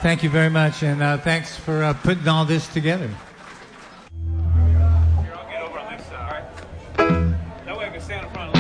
Thank you very much, and thanks for putting all this together. Here, I'll get over on this side. All right. That way I can stand in front of